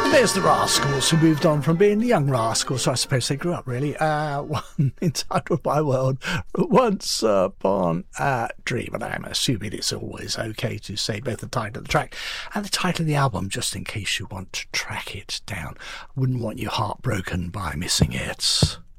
There's the Rascals, who moved on from being the Young Rascals, so I suppose they grew up, really. One entitled My World, Once Upon a Dream, and I'm assuming it's always okay to say both the title of the track and the title of the album, just in case you want to track it down. Wouldn't want you heartbroken by missing it.